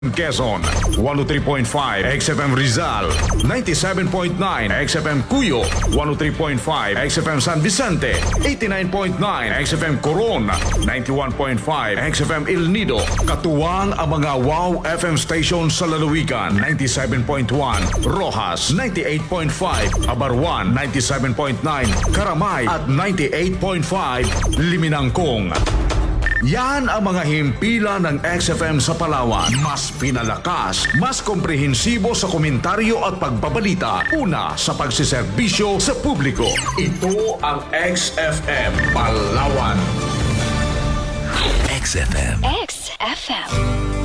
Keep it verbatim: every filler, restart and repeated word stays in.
Quezon, one oh three point five X F M Rizal, ninety-seven point nine X F M Cuyo, one oh three point five X F M San Vicente, eighty-nine point nine X F M Coron, ninety-one point five X F M El Nido. Katuwang ang mga Wow F M station sa lalawigan, ninety-seven point one Rojas, ninety-eight point five Abarwan, ninety-seven point nine Karamay at ninety-eight point five Liminangkong. Yan ang mga himpilan ng X F M sa Palawan. Mas pinalakas, mas komprehensibo sa komentaryo at pagbabalita. Una sa pagsiservisyo sa publiko. Ito ang X F M Palawan. X F M. X F M.